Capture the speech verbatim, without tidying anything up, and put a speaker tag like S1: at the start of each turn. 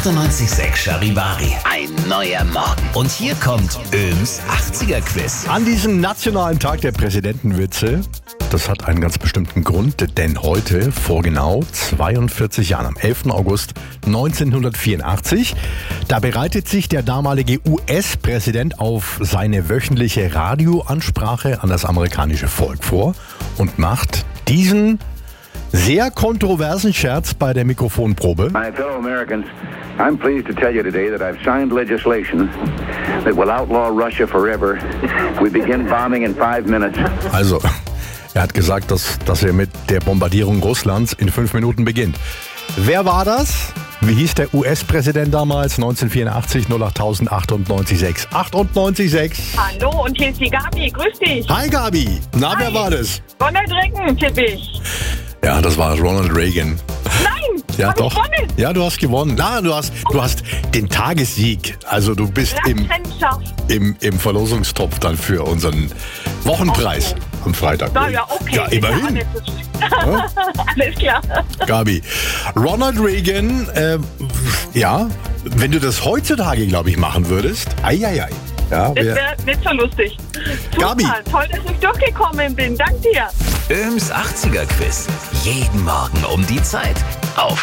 S1: achtundneunzig Komma sechs Charivari. Ein neuer Morgen. Und hier kommt Öms achtziger-Quiz.
S2: An diesem nationalen Tag der Präsidentenwitze, das hat einen ganz bestimmten Grund, denn heute, vor genau zweiundvierzig Jahren, am elften August neunzehnhundertvierundachtzig, da bereitet sich der damalige U S-Präsident auf seine wöchentliche Radioansprache an das amerikanische Volk vor und macht diesen sehr kontroversen Scherz bei der Mikrofonprobe.
S3: My fellow Americans, I'm pleased to tell you today that I've signed legislation that will outlaw Russia forever. We begin bombing in five minutes.
S2: Also, er hat gesagt, dass, dass er mit der Bombardierung Russlands in fünf Minuten beginnt. Wer war das? Wie hieß der U S-Präsident damals? neunzehnhundertvierundachtzig null acht achtundneunzig sechs. achtundneunzig sechs.
S4: Hallo, und hier ist die Gabi. Grüß dich.
S2: Hi Gabi. Na,
S4: Hi.
S2: wer war das?
S4: Ronald Reagan, tippe ich.
S2: Ja, das war Ronald Reagan.
S4: Nein,
S2: Ja,
S4: hab
S2: doch.
S4: ich gewonnen.
S2: Ja, du hast gewonnen. Na, du hast, du hast den Tagessieg. Also du bist im,
S4: Landschaft.
S2: im, im Verlosungstopf dann für unseren Wochenpreis am Freitag.
S4: Na ja, okay.
S2: Ja,
S4: Ist
S2: immerhin.
S4: alles, ja? Alles klar.
S2: Gabi. Ronald Reagan, äh, ja, wenn du das heutzutage, glaube ich, machen würdest, ei, ei, ei. Ja,
S4: Das
S2: wär,
S4: wäre nicht so lustig. Super,
S2: Gabi.
S4: toll, dass ich durchgekommen bin. Dank dir.
S1: Öms achtziger-Quiz. Jeden Morgen um die Zeit. Auf